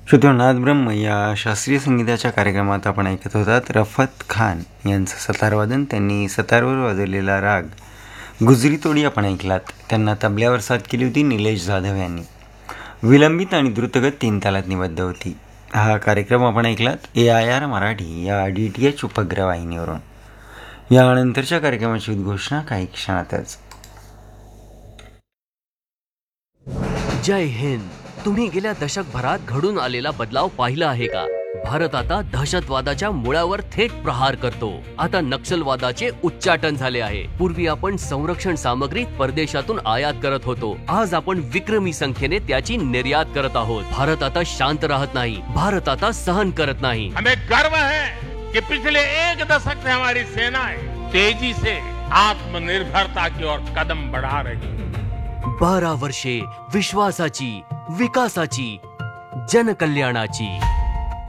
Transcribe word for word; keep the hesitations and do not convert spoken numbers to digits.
श्रोत्यो, नाद ब्रह्म या शास्त्रीय संगीताच्या कार्यक्रमात आपण ऐकत होतात रफत खान यांचं सतारवादन. त्यांनी सतारवर वाजवलेला राग गुजरी तोडी आपण ऐकलात. त्यांना तबल्यावर साथ केली होती निलेश जाधव यांनी. विलंबित आणि द्रुतगत तीन तालात निबद्ध होती. हा कार्यक्रम आपण ऐकलात ए आय आर मराठी या डी टी एच उपग्रह वाहिनीवरून. यानंतरच्या कार्यक्रमाची उद्घोषणा काही क्षणातच. जय हिंद. तुम्ही गेल्या दशकभरात घडून आलेला बदलाव पाहिला आहे का? भारत आता दहशतवादाच्या मुळावर थेट प्रहार करतो. आता नक्षलवादाचे उच्चाटन झाले आहे. पूर्वी आपण संरक्षण सामग्री परदेशातून आयात करत होतो. आज आपण विक्रमी संख्येने त्याची निर्यात करत आहोत. भारत आता शांत राहत नाही. भारत आता सहन करत नाही. हमें गर्व है कि पिछले एक दशक से हमारी सेनाएं तेजी से आत्मनिर्भरता की ओर कदम बढ़ा रही है. बारा वर्षे विश्वासाची, विकासाची, जनकल्याणाची.